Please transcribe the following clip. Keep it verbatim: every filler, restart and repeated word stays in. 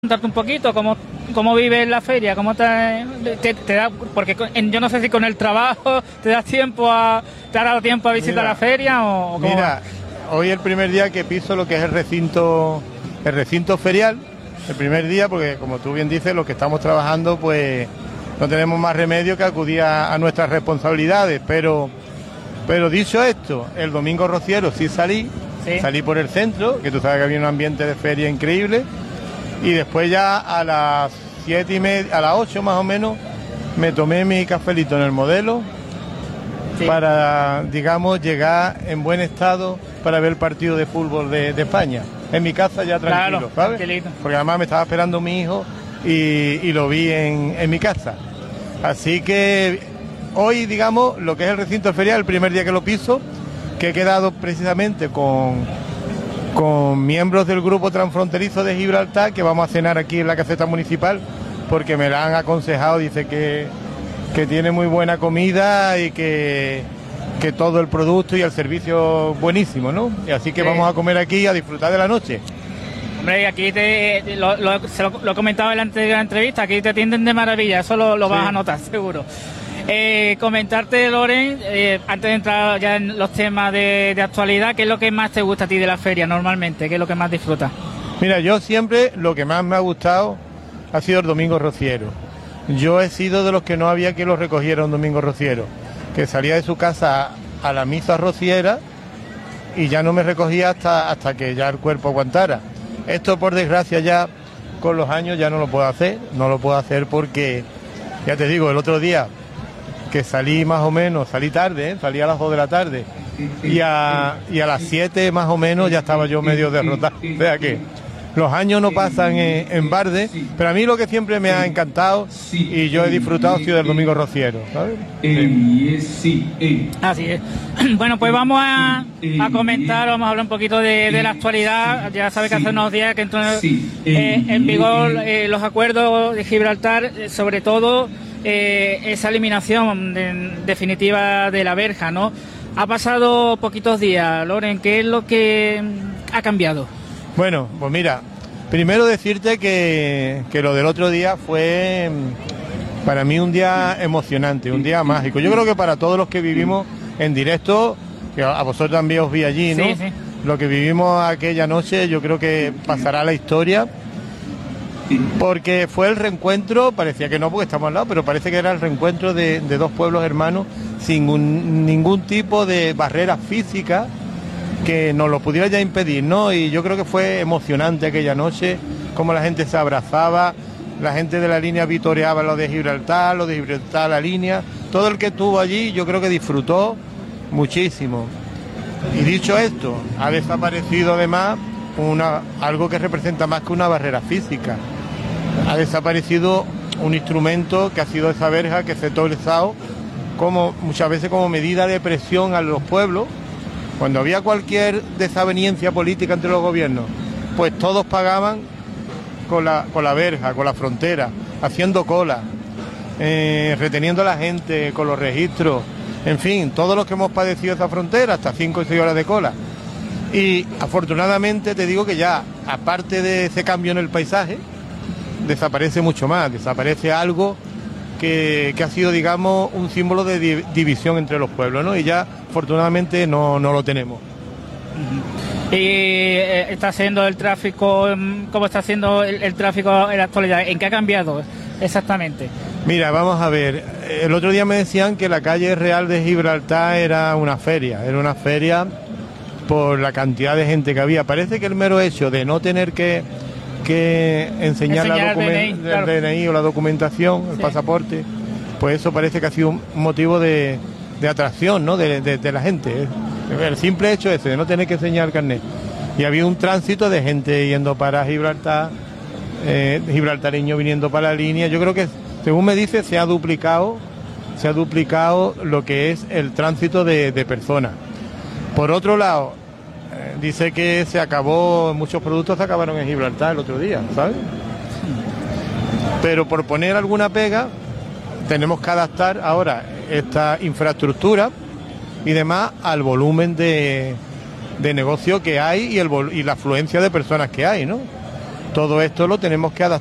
Contarte un poquito cómo, cómo vives la feria, cómo te, te, te da, porque en, yo no sé si con el trabajo te das tiempo a, te ha dado tiempo a visitar mira, la feria o, o cómo mira, va? Hoy es el primer día que piso lo que es el recinto, el recinto ferial, el primer día, porque como tú bien dices, los que estamos trabajando, pues no tenemos más remedio que acudir a, a nuestras responsabilidades, pero, pero dicho esto, el domingo rociero sí salí, ¿Sí? salí por el centro, que tú sabes que había un ambiente de feria increíble. Y después ya a las siete y media, a las ocho más o menos, me tomé mi cafelito en el Modelo, sí, para, digamos, llegar en buen estado para ver el partido de fútbol de, de España. En mi casa ya tranquilo, claro, ¿sabes? Tranquilito. Porque además me estaba esperando mi hijo y, y lo vi en, en mi casa. Así que hoy, digamos, lo que es el recinto ferial, el primer día que lo piso, que he quedado precisamente con... con miembros del grupo transfronterizo de Gibraltar, que vamos a cenar aquí en la caseta municipal, porque me la han aconsejado, dice que, que tiene muy buena comida y que, que todo el producto y el servicio buenísimo, ¿no? Y así que sí, vamos a comer aquí a disfrutar de la noche. Hombre, aquí te, lo, lo, se lo, lo he comentado en la anterior entrevista, aquí te atienden de maravilla, eso lo, lo vas sí. a notar, seguro. Eh, comentarte, Loren, eh, antes de entrar ya en los temas de, de actualidad, ¿qué es lo que más te gusta a ti de la feria normalmente? ¿Qué es lo que más disfrutas? Mira, yo siempre lo que más me ha gustado ha sido el domingo rociero. Yo he sido de los que no había que lo recogiera un domingo rociero, que salía de su casa a la misa rociera y ya no me recogía hasta, hasta que ya el cuerpo aguantara. Esto, por desgracia, ya con los años ya no lo puedo hacer, no lo puedo hacer porque, ya te digo, el otro día que salí más o menos, salí tarde, ¿eh? salí a las dos de la tarde y a, y a las siete más o menos ya estaba yo medio derrotado. O sea que los años no pasan en, en balde, pero a mí lo que siempre me ha encantado y yo he disfrutado ha sido del domingo rociero, ¿sabes? Sí. Así es. Bueno, pues vamos a, a comentar, vamos a hablar un poquito de, de la actualidad. Ya sabes que hace unos días que entró eh, en vigor eh, los acuerdos de Gibraltar, eh, sobre todo Eh, esa eliminación de, definitiva de la verja, ¿no? Ha pasado poquitos días, Loren, ¿qué es lo que ha cambiado? Bueno, pues mira, primero decirte que, que lo del otro día fue para mí un día emocionante, un día mágico. Yo creo que para todos los que vivimos en directo, que a vosotros también os vi allí, ¿no? Sí, sí. Lo que vivimos aquella noche yo creo que pasará a la historia. Porque fue el reencuentro, parecía que no porque estamos al lado, pero parece que era el reencuentro de, de dos pueblos hermanos sin un, ningún tipo de barrera física que nos lo pudiera ya impedir, ¿no? Y yo creo que fue emocionante aquella noche, cómo la gente se abrazaba, la gente de la línea vitoreaba lo de Gibraltar, lo de Gibraltar la línea, todo el que estuvo allí yo creo que disfrutó muchísimo. Y dicho esto, ha desaparecido además una, algo que representa más que una barrera física. Ha desaparecido un instrumento que ha sido esa verja que se ha utilizado como, muchas veces como medida de presión a los pueblos. Cuando había cualquier desaveniencia política entre los gobiernos, pues todos pagaban con la, con la verja, con la frontera, haciendo cola, eh, reteniendo a la gente con los registros, en fin, todos los que hemos padecido esa frontera, hasta cinco o seis horas de cola. Y afortunadamente te digo que ya, aparte de ese cambio en el paisaje, desaparece mucho más, desaparece algo que, que ha sido, digamos, un símbolo de di- división entre los pueblos, ¿no? Y ya, afortunadamente, no, no lo tenemos. Y eh, está siendo el tráfico, ¿cómo está siendo el, el tráfico en la actualidad? ¿En qué ha cambiado exactamente? Mira, vamos a ver, el otro día me decían que la calle real de Gibraltar era una feria, era una feria por la cantidad de gente que había. Parece que el mero hecho de no tener que que enseñar, enseñar la document- el D N I, claro. el D N I o la documentación, el sí. pasaporte, pues eso parece que ha sido un motivo de, de atracción, ¿no? de, de, de la gente. El simple hecho ese de no tener que enseñar el carnet. Y había un tránsito de gente yendo para Gibraltar, eh, gibraltareños viniendo para la línea. Yo creo que, según me dice, se ha duplicado, se ha duplicado lo que es el tránsito de, de personas. Por otro lado, dice que se acabó, muchos productos se acabaron en Gibraltar el otro día, ¿sabes? Pero por poner alguna pega, tenemos que adaptar ahora esta infraestructura y demás al volumen de, de negocio que hay y, el, y la afluencia de personas que hay, ¿no? todo esto lo tenemos que adaptar